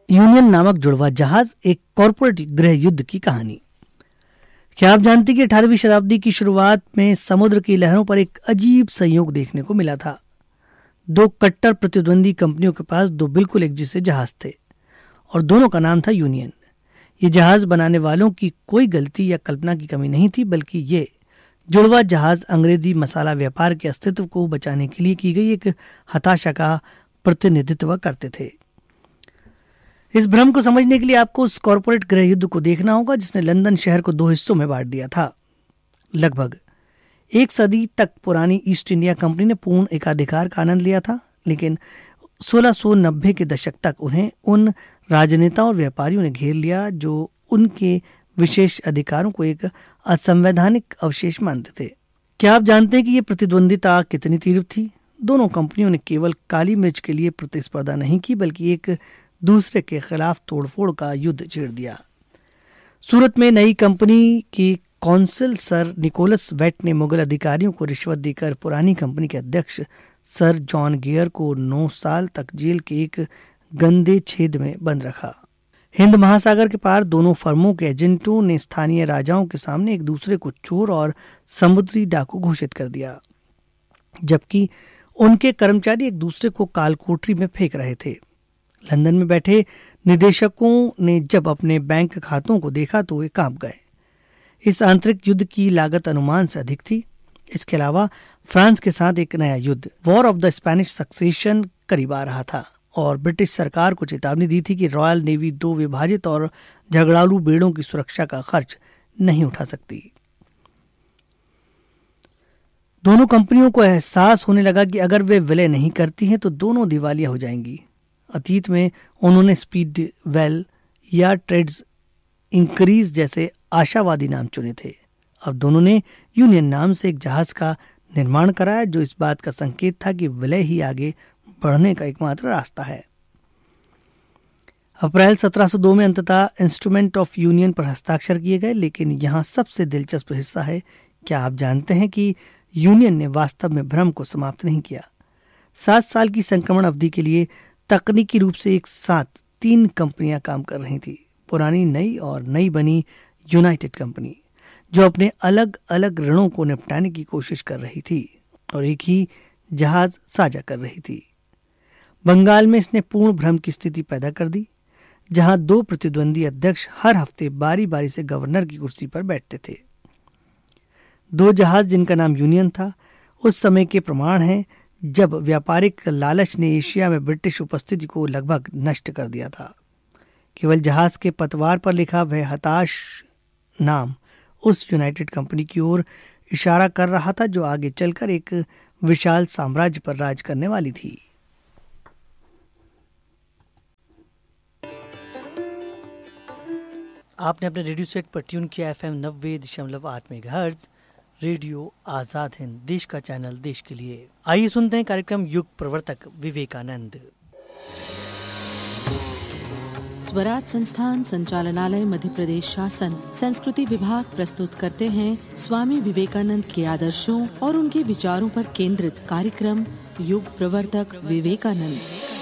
Union नामक जुड़वा जहाज, एक कॉरपोरेट गृह युद्ध की कहानी। क्या आप जानते हैं कि 18वीं शताब्दी की शुरुआत में समुद्र की लहरों पर एक अजीब संयोग देखने को मिला था। दो कट्टर प्रतिद्वंदी कंपनियों के पास दो बिल्कुल एक जैसे जहाज थे और दोनों का नाम था यूनियन। ये जहाज बनाने वालों की कोई गलती या कल्पना की कमी नहीं थी, बल्कि ये जुड़वा जहाज अंग्रेजी मसाला व्यापार के अस्तित्व को बचाने के लिए की गई एक हताशा का प्रतिनिधित्व करते थे। इस भ्रम को समझने के लिए आपको उस कॉरपोरेट गृह युद्ध को देखना होगा जिसने लंदन शहर को दो हिस्सों में बांट दिया था। लगभग एक सदी तक पुरानी ईस्ट इंडिया कंपनी ने पूर्ण एकाधिकार का आनंद लिया था, लेकिन 1690 के दशक तक उन्हें उन राजनेताओं और व्यापारियों ने घेर लिया जो उनके विशेष अधिकारों को एक असंवैधानिक अवशेष मानते थे। क्या आप जानते हैं कि यह प्रतिद्वंदिता कितनी तीव्र थी? दोनों कंपनियों ने केवल काली मिर्च के लिए प्रतिस्पर्धा नहीं की, बल्कि एक दूसरे के खिलाफ तोड़फोड़ का युद्ध छेड़ दिया। सूरत में नई कंपनी की कौंसिल सर निकोलस वेट ने मुगल अधिकारियों को रिश्वत देकर पुरानी कंपनी के अध्यक्ष सर जॉन गियर को 9 साल तक जेल के एक गंदे छेद में बंद रखा। हिंद महासागर के पार दोनों फर्मों के एजेंटों ने स्थानीय राजाओं के सामने एक दूसरे को चोर और समुद्री डाकू घोषित कर दिया, जबकि उनके कर्मचारी एक दूसरे को कालकोठरी में फेंक रहे थे। लंदन में बैठे निदेशकों ने जब अपने बैंक खातों को देखा तो वे कांप गए। इस आंतरिक युद्ध की लागत अनुमान से अधिक थी। इसके अलावा फ्रांस के साथ एक नया युद्ध, war of the Spanish succession, करीब आ रहा था और ब्रिटिश सरकार को चेतावनी दी थी कि रॉयल नेवी दो विभाजित और झगड़ालू बेड़ों की सुरक्षा का खर्च नहीं उठा सकती। दोनों कंपनियों को एहसास होने लगा कि अगर वे विलय नहीं करती हैं तो दोनों दिवालिया हो जाएंगी। अतीत में उन्होंने स्पीड वेल या ट्रेड्स इंक्रीज जैसे आशावादी नाम चुने थे। अब दोनों ने यूनियन नाम से एक जहाज का निर्माण कराया जो इस बात का संकेत था कि विलय ही आगे बढ़ने का एकमात्र रास्ता है। अप्रैल 1702 में अंततः इंस्ट्रूमेंट ऑफ यूनियन पर हस्ताक्षर किए गए, लेकिन यहाँ सबसे दिलचस्प हिस्सा है, क्या आप जानते हैं कि यूनियन ने वास्तव में भ्रम को समाप्त नहीं किया। 7 साल की संक्रमण अवधि के लिए तकनीकी रूप से एक साथ 3 कंपनियां काम कर रही थी, पुरानी, नई और नई बनी यूनाइटेड कंपनी, जो अपने अलग अलग ऋणों को निपटाने की कोशिश कर रही थी और एक ही जहाज साझा कर रही थी। बंगाल में इसने पूर्ण भ्रम की स्थिति पैदा कर दी, जहां 2 प्रतिद्वंदी अध्यक्ष हर हफ्ते बारी बारी से गवर्नर की कुर्सी पर बैठते थे। 2 जहाज जिनका नाम यूनियन था उस समय के प्रमाण हैं जब व्यापारिक लालच ने एशिया में ब्रिटिश उपस्थिति को लगभग नष्ट कर दिया था। केवल जहाज के पतवार पर लिखा वह हताश नाम उस यूनाइटेड कंपनी की ओर इशारा कर रहा था जो आगे चलकर एक विशाल साम्राज्य पर राज करने वाली थी। आपने अपने रेडियो सेट पर ट्यून किया FM 90.8 megahertz, radio Azad Hind, देश का चैनल, देश के लिए। आइए सुनते हैं कार्यक्रम युग प्रवर्तक विवेकानंद। स्वराज संस्थान संचालनालय मध्य प्रदेश शासन संस्कृति विभाग प्रस्तुत करते हैं स्वामी विवेकानंद के आदर्शों और उनके विचारों पर केंद्रित कार्यक्रम युग प्रवर्तक विवेकानंद।